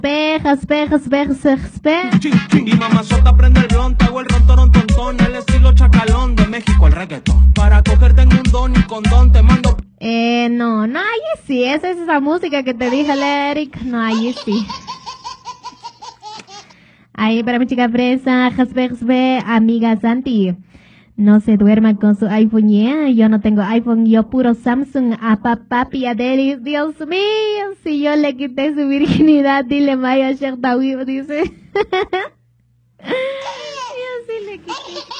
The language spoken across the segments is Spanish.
Y mamazota prende el blon, te hago el rontorón tontón, el estilo chacalón de México, el reggaetón. Para cogerte en un don y condón te mando. No, ahí sí, esa es esa música que te dije, Eric. No, ahí sí. Ahí para mi chica fresa, amiga Santi. No se duerma con su iPhone, yeah. Yo no tengo iPhone, yo puro Samsung. A papi, a Delis, Dios mío. Si yo le quité su virginidad, dile Maya Sheikh Dawi, dice. Yo sí le quité.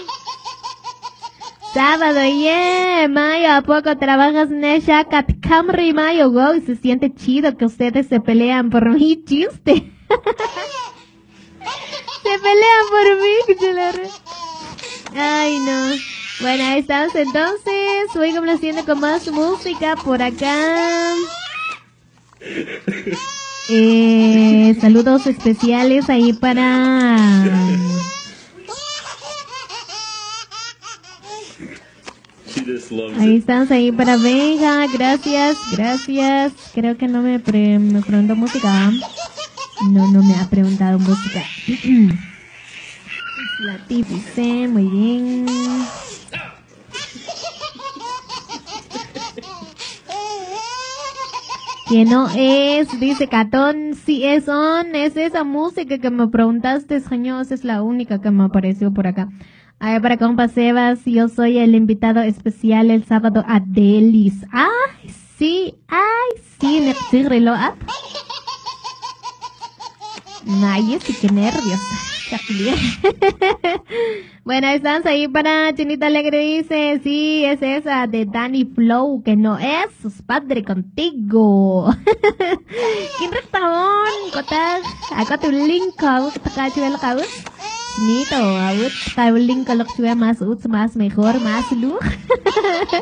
Sábado, yeah. Mayo, ¿a poco trabajas Nesha Cat Camry, Mayo? Wow, se siente chido que ustedes se pelean por mí, chiste. Se pelean por mí, chulare. Ay, no. Bueno, ahí estamos entonces. Voy complaciendo con más música por acá. Saludos especiales ahí para... Ahí estamos ahí para Benja. Gracias. Creo que no me preguntó música. No me ha preguntado música. La dice, muy bien. Que no es, dice Catón, sí es esa música que me preguntaste, señor, esa es la única que me apareció por acá. A ver, para compa Sebas, yo soy el invitado especial el sábado a Delis. Ay, sí, negrilo, ay, sí, qué nervios. Bueno, estamos ahí para Chinita Alegre, dice, sí, es esa de Danny Flow, que no es, sus padre contigo. ¿Quién restaurón? Kotas, acá tu link, acá chuel kaus. Nito, acá tu link, lo que más mejor, más luz.